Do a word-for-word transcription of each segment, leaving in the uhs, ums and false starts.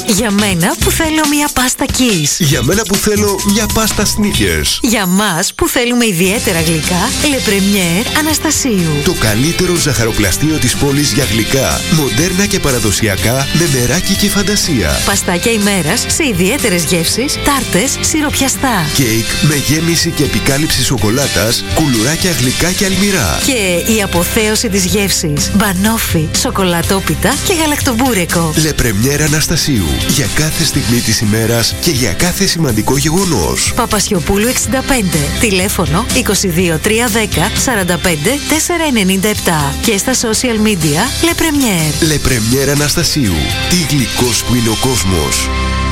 Για μένα που θέλω μια πάστα Kiss. Για μένα που θέλω μια πάστα Snickers. Για μας που θέλουμε ιδιαίτερα γλυκά, Le Premier Αναστασίου. Το καλύτερο ζαχαροπλαστείο της πόλης για γλυκά, μοντέρνα και παραδοσιακά, με μεράκι και φαντασία. Παστάκια ημέρας σε ιδιαίτερες γεύσεις, τάρτες, σιροπιαστά. Κέικ με γέμιση και επικάλυψη σοκολάτας, κουλουράκια γλυκά και αλμυρά. Και η αποθέωση της γεύσης, μπανόφι, σοκολατόπιτα και γαλακτομπούρεκο. Le Premier Αναστασίου. Για κάθε στιγμή της ημέρας και για κάθε σημαντικό γεγονός. Παπασιοπούλου εξήντα πέντε. Τηλέφωνο είκοσι δύο τριακόσια δέκα σαράντα πέντε τετρακόσια ενενήντα επτά. Και στα social media Le Premier. Le Premier Αναστασίου. Τι γλυκός που είναι ο κόσμος.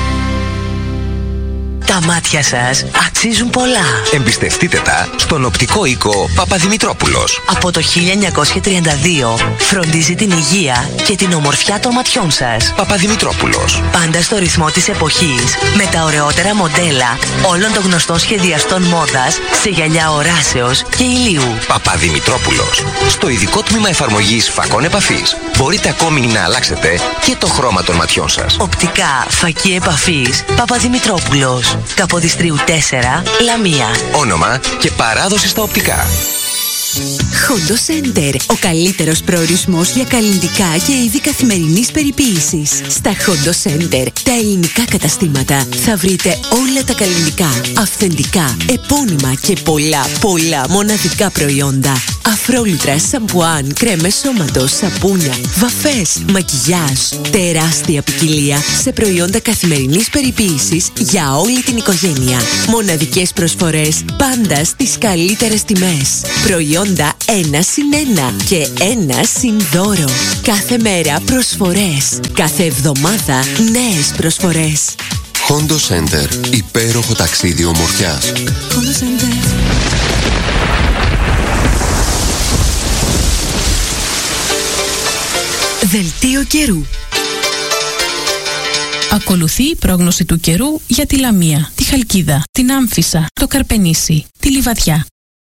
Τα μάτια σας αξίζουν πολλά. Εμπιστευτείτε τα στον οπτικό οίκο Παπαδημητρόπουλος. Από το χίλια εννιακόσια τριάντα δύο φροντίζει την υγεία και την ομορφιά των ματιών σας. Παπαδημητρόπουλος. Πάντα στο ρυθμό της εποχής, με τα ωραιότερα μοντέλα όλων των γνωστών σχεδιαστών μόδας σε γυαλιά οράσεως και ηλίου. Παπαδημητρόπουλος. Στο ειδικό τμήμα εφαρμογής φακών επαφής μπορείτε ακόμη να αλλάξετε και το χρώμα των ματιών σας. Οπτικά φακή επαφής Παπαδημητρόπουλος. Καποδιστρίου τέσσερα, Λαμία. Όνομα και παράδοση στα οπτικά. Hondo Center. Ο καλύτερος προορισμός για καλλυντικά και είδη καθημερινής περιποίησης. Στα Hondo Center, τα ελληνικά καταστήματα, θα βρείτε όλα τα καλλυντικά, αυθεντικά, επώνυμα και πολλά, πολλά μοναδικά προϊόντα. Αφρόλουτρα, σαμπουάν, κρέμες σώματος, σαπούνια, βαφές, μακιγιάζ. Τεράστια ποικιλία σε προϊόντα καθημερινής περιποίησης για όλη την οικογένεια. Μοναδικές προσφορές πάντα στις καλύτερες τιμές. Προϊόντα ένα συν ένα και ένα συν δώρο. Κάθε μέρα προσφορές. Κάθε εβδομάδα νέες προσφορές. Hondo Center. Υπέροχο ταξίδι ομορφιάς. Hondo Center. Δελτίο καιρού. Ακολουθεί η πρόγνωση του καιρού για τη Λαμία, τη Χαλκίδα, την Άμφισσα, το Καρπενήσι, τη Λιβαδιά.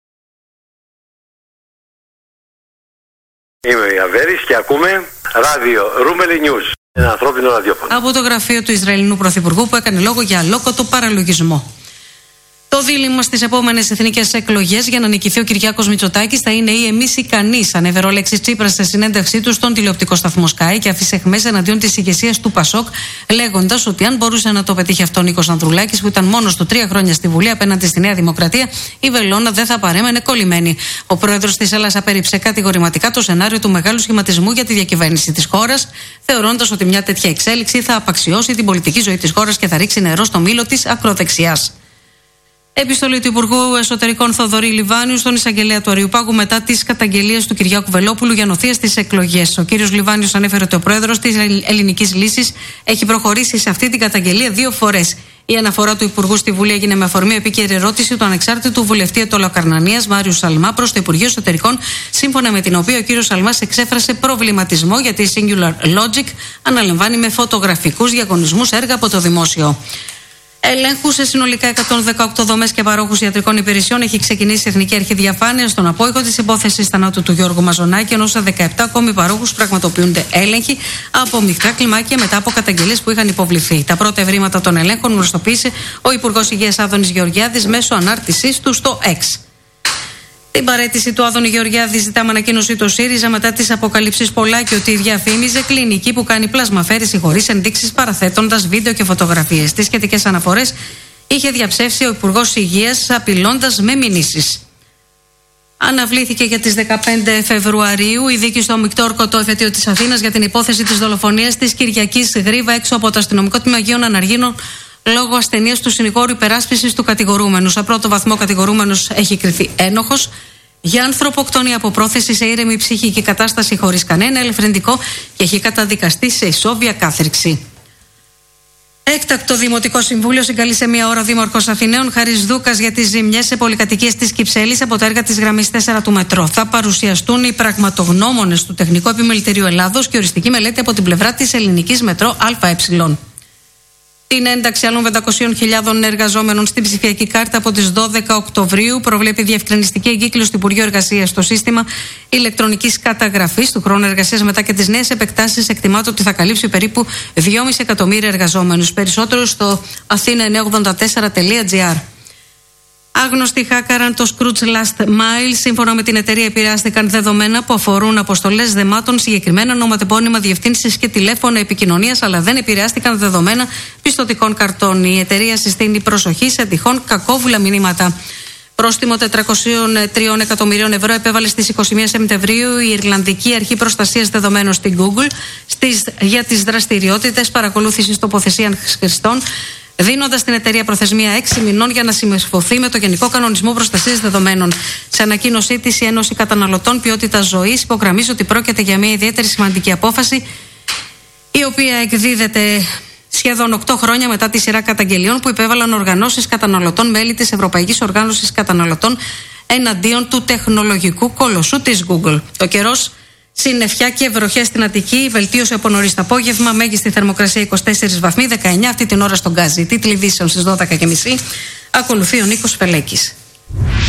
Είμαι ο Ιαβέρης και ακούμε ράδιο Ρούμελι News, ένα ανθρώπινο ραδιόφωνο. Από το γραφείο του Ισραηλινού Πρωθυπουργού που έκανε λόγο για αλόκοτο παραλογισμό. Το δίλημμα στις επόμενες εθνικές εκλογές για να νικηθεί ο Κυριάκος Μητσοτάκης θα είναι ή εμείς ή κανείς, ανέβερε ο Αλέξης Τσίπρας σε συνέντευξή του στον τηλεοπτικό σταθμό Sky και άφησε αιχμές εναντίον της ηγεσίας του Πασόκ, λέγοντας ότι αν μπορούσε να το πετύχει αυτό ο Νίκος Ανδρουλάκης, που ήταν μόνος του τρία χρόνια στη Βουλή απέναντι στη Νέα Δημοκρατία, η βελόνα δεν θα παρέμενε κολλημένη. Ο πρόεδρος της Ελλάδας απέρριψε κατηγορηματικά το σενάριο του μεγάλου σχηματισμού για τη διακυβέρνηση της χώρας, θεωρώντας ότι μια τέτοια εξέλιξη θα απαξιώσει την πολιτική ζωή της χώρας και θα ρίξει νερό στο μήλο της ακροδεξιάς. Επιστολή του Υπουργού Εσωτερικών Θοδωρή Λιβάνιου στον εισαγγελέα του Αριουπάγου μετά τις καταγγελίες του Κυριάκου Βελόπουλου για νοθεία στις εκλογές. Ο κύριος Λιβάνιος ανέφερε ότι ο πρόεδρος της Ελληνικής Λύσης έχει προχωρήσει σε αυτή την καταγγελία δύο φορές. Η αναφορά του Υπουργού στη Βουλή έγινε με αφορμή επίκαιρη ερώτηση του ανεξάρτητου βουλευτή Ετωλοκαρνανίας Μάριου Σαλμά προς το Υπουργείο Εσωτερικών, σύμφωνα με την οποία ο κύριος Σαλμάς εξέφρασε προβληματισμό γιατί η Singular Logic αναλαμβάνει με φωτογραφικούς διαγωνισμούς έργα από το δημόσιο. Ελέγχου σε συνολικά εκατόν δεκαοκτώ δομές και παρόχους ιατρικών υπηρεσιών έχει ξεκινήσει η Εθνική Αρχή Διαφάνειας στον απόϊχο της υπόθεσης θανάτου του Γιώργου Μαζονάκη, ενώ σε δεκαεπτά ακόμη παρόχους πραγματοποιούνται έλεγχοι από μικρά κλιμάκια μετά από καταγγελίες που είχαν υποβληθεί. Τα πρώτα ευρήματα των ελέγχων γνωστοποίησε ο Υπουργός Υγείας Άδωνης Γεωργιάδης μέσω ανάρτησής του στο X. Την παραίτηση του Άδωνη Γεωργιάδη ζητά με ανακοίνωση το ΣΥΡΙΖΑ μετά τις αποκαλύψεις Πολάκη ότι διαφήμιζε κλινική που κάνει πλασμαφέρηση χωρίς ενδείξεις, παραθέτοντας βίντεο και φωτογραφίες. Τις σχετικές αναφορές είχε διαψεύσει ο Υπουργός Υγείας απειλώντας με μηνύσεις. Αναβλήθηκε για τις δεκαπέντε Φεβρουαρίου η δίκη στο Μεικτό Ορκωτό Εφετείο της Αθήνας για την υπόθεση της δολοφονίας της Κυριακής Γρίβα έξω από το αστυνομικό τμήμα Αγίων Αναργίνων λόγω ασθενείας του συνηγόρου υπεράσπισης του κατηγορούμενου. Σε πρώτο βαθμό, κατηγορούμενος έχει κριθεί ένοχος για ανθρωποκτονία από πρόθεση σε ήρεμη ψυχική κατάσταση χωρίς κανένα ελαφρυντικό και έχει καταδικαστεί σε ισόβια κάθριξη. Έκτακτο Δημοτικό Συμβούλιο συγκαλεί σε μία ώρα ο Δήμαρχος Αθηναίων Χαρίς Δούκας για τις ζημιές σε πολυκατοικίες της Κυψέλης από τα έργα της γραμμής τέσσερα του μετρό. Θα παρουσιαστούν οι πραγματογνώμονες του Τεχνικού Επιμελητηρίου Ελλάδος και οριστική μελέτη από την πλευρά της ελληνικής μετρό ΑΕ. Την ένταξη άλλων πεντακόσιες χιλιάδες εργαζόμενων στην ψηφιακή κάρτα από τις δώδεκα Οκτωβρίου προβλέπει διευκρινιστική εγκύκλωση του Υπουργείου Εργασίας στο σύστημα ηλεκτρονικής καταγραφής του χρόνου εργασίας μετά και τις νέες επεκτάσεις. Εκτιμάται ότι θα καλύψει περίπου δυόμισι εκατομμύρια εργαζόμενους. Περισσότερο στο αθήνα εννιακόσια ογδόντα τέσσερα τελεία τζι άρ. Άγνωστοι χάκαραν το Scrooge Last Mile. Σύμφωνα με την εταιρεία, επηρεάστηκαν δεδομένα που αφορούν αποστολές δεμάτων, συγκεκριμένα ονοματεπώνυμα, διευθύνσεις και τηλέφωνα επικοινωνίας, αλλά δεν επηρεάστηκαν δεδομένα πιστωτικών καρτών. Η εταιρεία συστήνει προσοχή σε τυχόν κακόβουλα μηνύματα. Πρόστιμο τετρακόσια τρία εκατομμυρίων ευρώ επέβαλε στις είκοσι μία Σεπτεμβρίου η Ιρλανδική Αρχή Προστασίας Δεδομένων στην Google στις, για τις δραστηριότητες παρακολούθησης τοποθεσίας χρηστών, δίνοντας την εταιρεία προθεσμία έξι μηνών για να συμμορφωθεί με το Γενικό Κανονισμό Προστασίας Δεδομένων. Σε ανακοίνωσή της, η Ένωση Καταναλωτών Ποιότητας Ζωής υπογραμμίζει ότι πρόκειται για μια ιδιαίτερη σημαντική απόφαση, η οποία εκδίδεται σχεδόν οκτώ χρόνια μετά τη σειρά καταγγελιών που υπέβαλαν οργανώσεις καταναλωτών, μέλη της Ευρωπαϊκής Οργάνωσης Καταναλωτών, εναντίον του τεχνολογικού κολοσσού της Google. Το καιρός, συννεφιά και βροχές στην Αττική, βελτίωση από νωρίς το απόγευμα, μέγιστη θερμοκρασία είκοσι τέσσερις βαθμοί, δεκαεννιά αυτή την ώρα στον Γκάζι. Τίτλοι ειδήσεων στις δώδεκα και μισή. Ακολουθεί ο Νίκος Φελέκης.